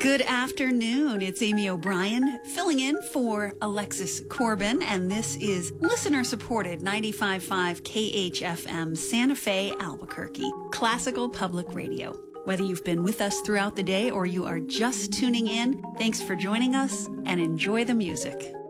Good afternoon. It's Amy O'Brien filling in for Alexis Corbin, and this is listener-supported 95.5 KHFM Santa Fe, Albuquerque, classical public radio. Whether you've been with us throughout the day or you are just tuning in, thanks for joining us and enjoy the music.